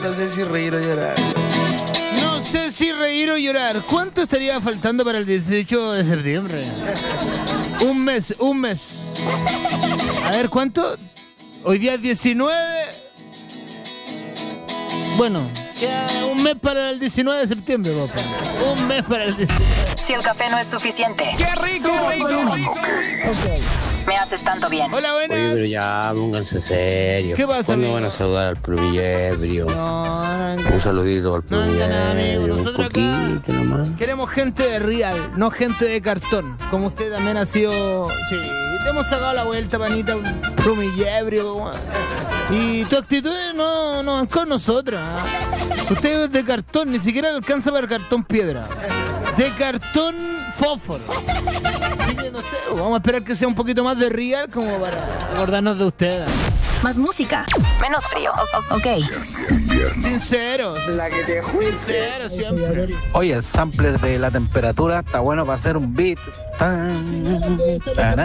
No sé si reír o llorar. No sé si reír o llorar. ¿Cuánto estaría faltando para el 18 de septiembre? Un mes. A ver, ¿cuánto? Hoy día es 19. Bueno, queda un mes para el 19 de septiembre, papá. Un mes para el 19. Si el café no es suficiente. ¡Qué rico! Me haces tanto bien. Hola, buenas. Oye, pero ya, pónganse serios. ¿Qué pasa, ¿Cuándo amigo? van a saludar al plumillebrio? No, Un saludito al no, nada, amigo. plumillebrio, un Nosotros acá poquito nomás. queremos gente de real, no gente de cartón. Como usted también ha sido. Sí, te hemos sacado la vuelta, panita, un plumillebrio. Y tu actitud no van con nosotras. Usted es de cartón, ni siquiera le alcanza para cartón piedra. De cartón fósforo. Así que no sé, vamos a esperar que sea un poquito más de real como para acordarnos de usted. Más música. Menos frío. Ok. Sinceros. La que te juice. Sinceros siempre. Oye, el sampler de la temperatura está bueno para hacer un beat. Tan, tan,